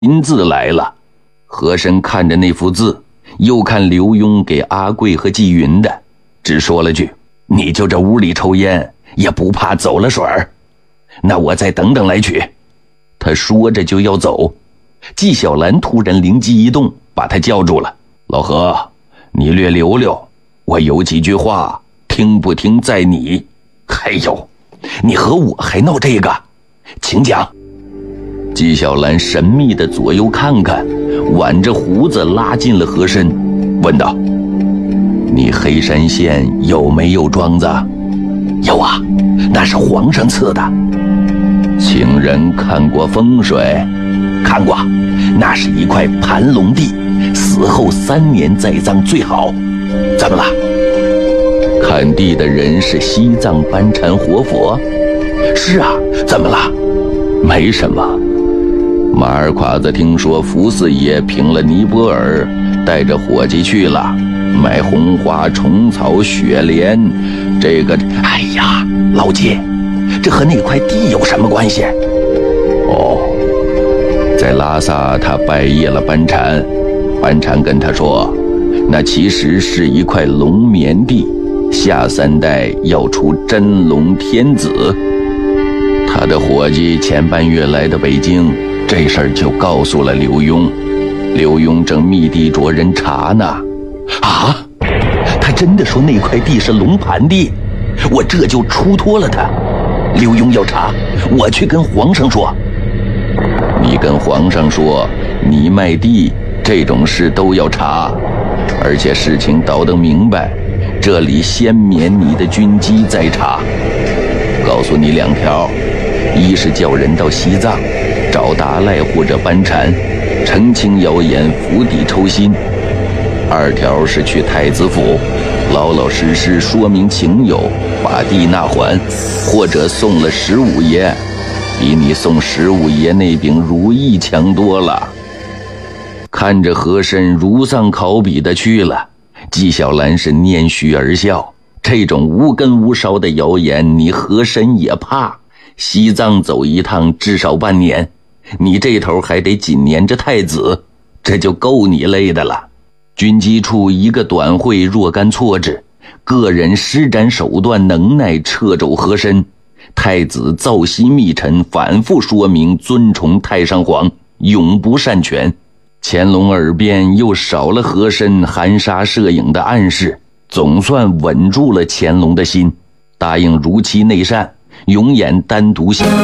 亲自来了。和珅看着那幅字，又看刘墉给阿贵和纪云的，只说了句：你就这屋里抽烟，也不怕走了水儿？那我再等等来取。他说着就要走，纪晓岚突然灵机一动，把他叫住了。老何，你略留留，我有几句话，听不听在你。还有，你和我还闹这个，请讲。纪晓岚神秘的左右看看，挽着胡子拉近了和珅，问道：你黑山县有没有庄子？有啊，那是皇上赐的。请人看过风水？看过，那是一块盘龙地，死后3年再葬最好。怎么了？看地的人是西藏班禅活佛？是啊，怎么了？没什么。马二侉子听说福四爷平了尼泊尔，带着伙计去了，买红花、虫草、雪莲。这个，哎呀，老纪，这和那块地有什么关系？哦，在拉萨他拜谒了班禅，班禅跟他说，那其实是一块龙眠地，下3代要出真龙天子。他的伙计前半月来的北京，这事儿就告诉了刘墉。刘墉正密地着人查呢。啊，他真的说那块地是龙盘地，我这就出脱了他。刘墉要查，我去跟皇上说。你跟皇上说，你卖地这种事都要查，而且事情倒得明白，这里先免你的军机再查。告诉你2条，一是叫人到西藏找达赖或者班禅，澄清谣言，釜底抽薪。2条是去太子府，老老实实说明情由，把地纳还，或者送了15爷，比你送15爷那柄如意强多了。看着和珅如丧考妣的去了，纪晓岚是拈须而笑。这种无根无梢的谣言，你和珅也怕？西藏走一趟至少半年，你这头还得紧黏着太子，这就够你累的了。军机处一个短会若干错置，个人施展手段能耐掣肘和珅。太子造袭密臣反复说明尊崇太上皇，永不擅权。乾隆耳边又少了和珅含沙射影的暗示，总算稳住了乾隆的心，答应如期内善，永远单独行。